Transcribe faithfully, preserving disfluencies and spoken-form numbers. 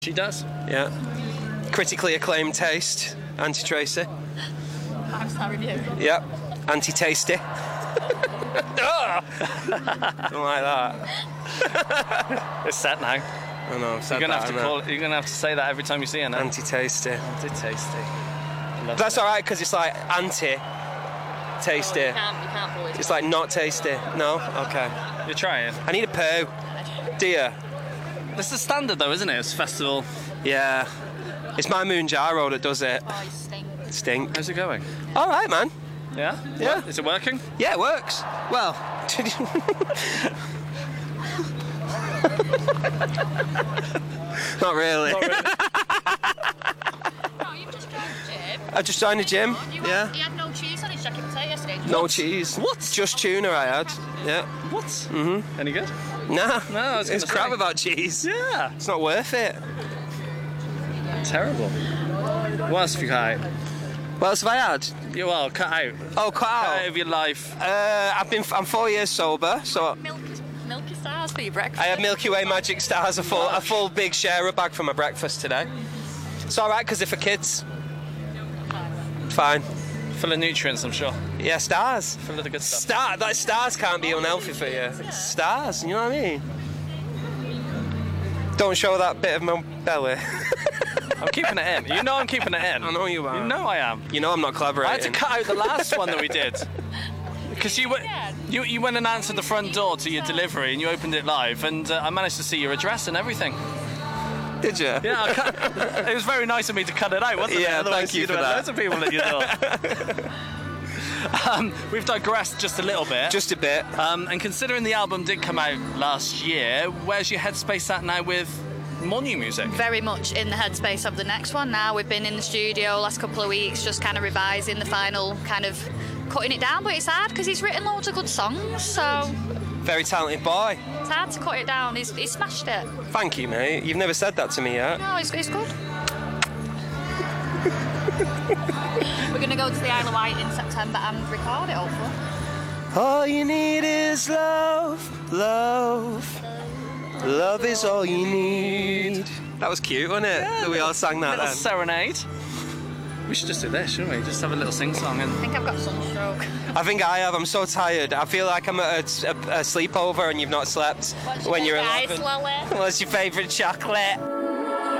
She does. Yeah. Critically acclaimed taste. Anti-Tracy. Five-star review. Yep. Anti-tasty. Oh! Don't like that. It's set now. I know, I've said You're gonna that, have to haven't I? call. You're gonna have to say that every time you see her now. Anti-tasty. Anti-tasty. Love That's it. alright, because it's like anti-tasty. You can't, you can't bully. It's like not tasty. No? Okay. You're trying. I need a poo. Do you? This is standard though, isn't it? It's festival. Yeah. It's my Moonjaro that does it. Oh, you stink. Stink. How's it going? Alright, man. Yeah. Yeah. Is it working? Yeah, it works. Well, not really. Not really. No, you've just joined the gym. I just joined the gym. You Yeah. Had, he had no cheese on his jacket potato yesterday. No cheese. What? Just tuna I had. Yeah. What? Mm-hmm. Any good? Nah. No, I was It's gonna crap say. without cheese. Yeah. It's not worth it. Terrible. What else have you cut out? What else have I had? Yeah, well, cut out. Oh, cut Cut out out. of your life. Uh, I've been. I'm four years sober, so Milk, milky stars for your breakfast. I had Milky Way Magic Stars, a full, a full big sharer bag for my breakfast today. It's all right because they're for kids. Fine. Full of nutrients, I'm sure. Yeah, stars. Full of the good stuff. Star. That stars can't be unhealthy for you. It's stars. You know what I mean? Don't show that bit of my belly. I'm keeping it in. You know I'm keeping it in. I know you are. You know I am. You know I'm not collaborating. I had to cut out the last one that we did. Because you, went- you you went and answered the front door to your delivery and you opened it live and uh, I managed to see your address and everything. Did you? Yeah, I cut, it was very nice of me to cut it out, wasn't it? Yeah, Otherwise thank you you'd for have had that. loads of people at your door. um, we've digressed just a little bit. Just a bit. Um, and considering the album did come out last year, where's your headspace at now with more new music? Very much in the headspace of the next one now. We've been in the studio last couple of weeks just kind of revising the final, kind of cutting it down, but it's hard because he's written loads of good songs, so Very talented boy. it's hard to cut it down. He's, he's smashed it. Thank you, mate. You've never said that to me yet. No, it's, it's good. We're going to go to the Isle of Wight in September and record it, hopefully. All you need is love, love. Love is all you need. That was cute, wasn't it? that we all sang that little then. serenade. We should just do this, shouldn't we? Just have a little sing-song and... I think I've got sunstroke. I think I have. I'm so tired. I feel like I'm at a, a, a sleepover and you've not slept What's when your you're favourite eleven. ice, Lolly? What's your favourite chocolate?